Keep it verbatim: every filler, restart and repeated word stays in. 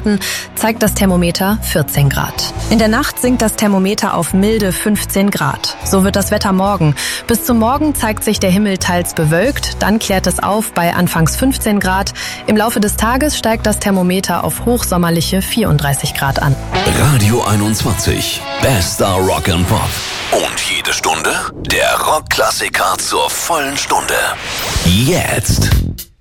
Minuten zeigt das Thermometer vierzehn Grad. In der Nacht sinkt das Thermometer auf milde fünfzehn Grad. So wird das Wetter morgen. Bis zum Morgen zeigt sich der Himmel teils bewölkt, dann klärt es auf bei anfangs fünfzehn Grad. Im Laufe des Tages steigt das Thermometer auf hochsommerliche vierunddreißig Grad an. Radio einundzwanzig, bester Rock and Pop. Und jede Stunde der Rockklassiker zur vollen Stunde. Jetzt.